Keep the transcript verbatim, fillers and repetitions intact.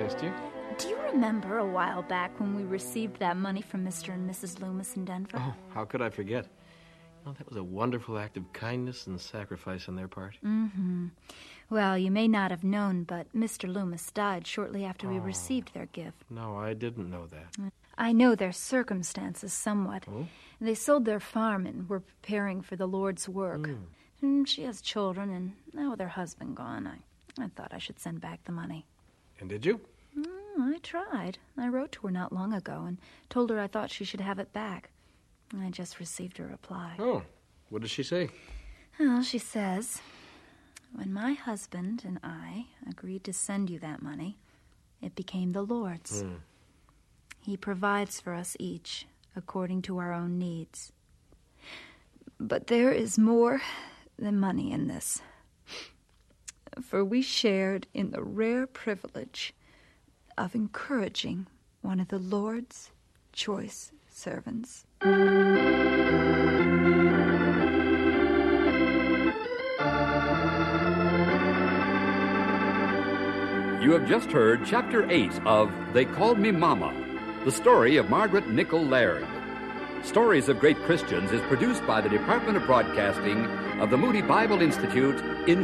missed you. Do you remember a while back when we received that money from Mister and Missus Loomis in Denver? Oh, how could I forget? Well, that was a wonderful act of kindness and sacrifice on their part. Mm-hmm. Well, you may not have known, but Mister Loomis died shortly after we Oh. received their gift. No, I didn't know that. I know their circumstances somewhat. Oh? They sold their farm and were preparing for the Lord's work. Mm. And she has children, and now with her husband gone, I, I thought I should send back the money. And did you? Mm, I tried. I wrote to her not long ago and told her I thought she should have it back. I just received a reply. Oh, what did she say? Well, she says, when my husband and I agreed to send you that money, it became the Lord's. Mm. He provides for us each according to our own needs. But there is more than money in this. For we shared in the rare privilege of encouraging one of the Lord's choice servants. You have just heard Chapter eight of They Called Me Mama, the story of Margaret Nichol Laird. Stories of Great Christians is produced by the Department of Broadcasting of the Moody Bible Institute in